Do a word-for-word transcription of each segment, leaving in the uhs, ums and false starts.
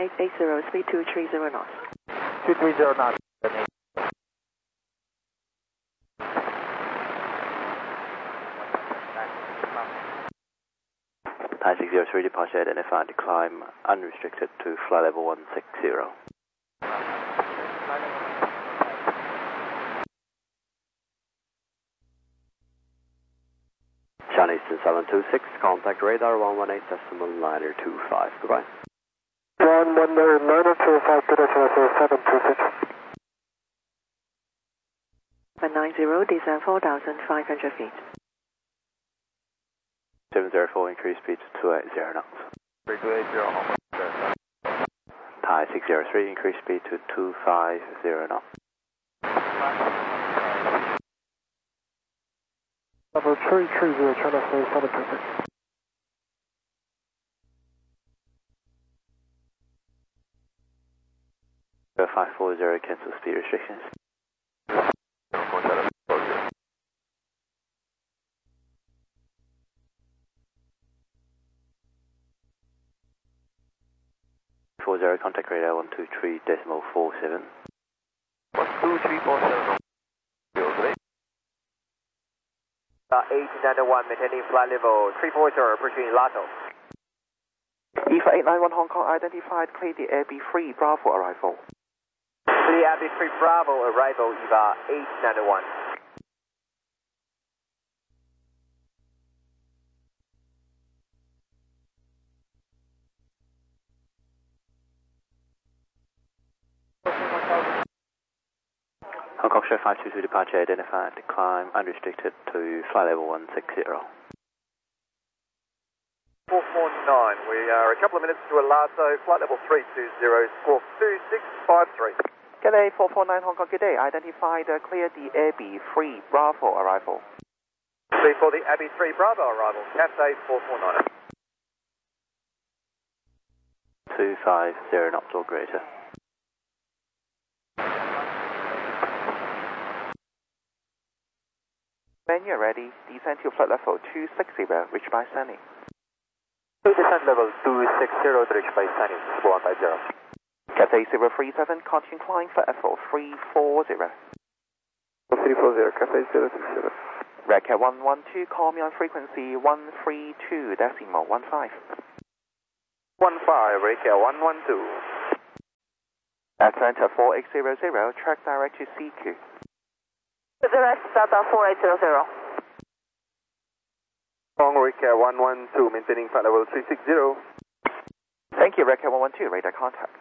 eight eight zero, speed two three zero knots. two three zero knots. Thai six zero three departure identified, climb unrestricted to flight level one six zero. Chinese seven two six, contact radar one one eight decimal niner two five, goodbye. one one eight niner two five, good afternoon, seven two six. one nine zero, descend four thousand five hundred feet. seven zero four, increase speed to two eight zero knots. three two eight zero, Thai six zero three, increase speed to two five zero knots. Level three three zero, China Flight seven two six. five four zero, cancel speed restrictions. four zero, contact radar one two three decimal four seven. one two three four seven. Uh, eight nine one, maintaining flight level three four zero, approaching Lato. E F A eight nine one Hong Kong identified, clear the Air B three Bravo arrival. Clear Air B three Bravo arrival, E V A eight nine one. Hong Kong Show five two two departure identified, climb unrestricted to flight level one six zero. four four nine, we are a couple of minutes to Alato, flight level three two zero, squawk two six five three. G'day, four four nine Hong Kong, good day, identified, uh, clear the Air B three Bravo arrival. C for the Abbey three Bravo arrival, Cathay four four nine. two five zero knots or greater. When you're ready, descend to flight level two six zero, reach by Sunny. Descent level two six zero, reach by Sunny, one five zero. Cathay zero three seven, continue climb for level three four zero. three four zero, Cathay zero six zero. Red Cat one one two, call me on frequency one three two decimal one five. one five, Red Cat one one two. Atlanta four eight zero zero, track direct to C Q. Direct Delta four eight zero zero. Hong Red Cat one one two, maintaining flight level three six zero. Thank you, Red Cat one one two, radar contact.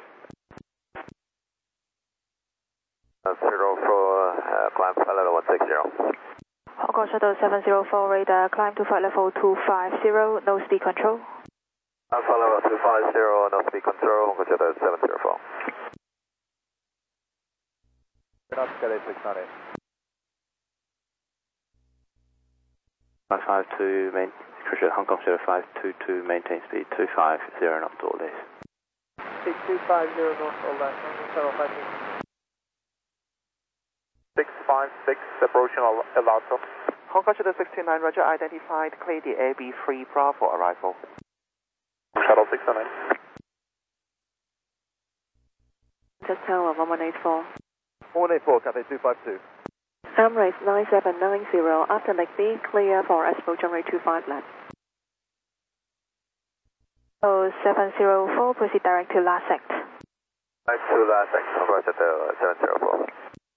Zero four, uh, climb flight level one six zero. Hong Kong Shuttle seven zero four, radar, climb to flight level two five zero, no speed control. Flight level two five zero, no speed control, Hong Kong Shuttle seven zero four. Not Cathay six nine eight. five five two, main, crucial Hong Kong zero five two two, maintain speed two five zero knots all days. six two five zero knots all days, Hong Kong six five six, approaching Alato. Hong Kong Shuttle six two nine, Roger, identified, clear the Air B three Bravo arrival. Shuttle six nine nine. Just tower one one eight four. one eight four, Cathay two five two. Emirates nine seven nine zero, after McD, clear for Expo runway two five left. Oh, seven zero four, proceed direct to last sect. Direct to last sect, Hong Kong Shuttle seven zero four.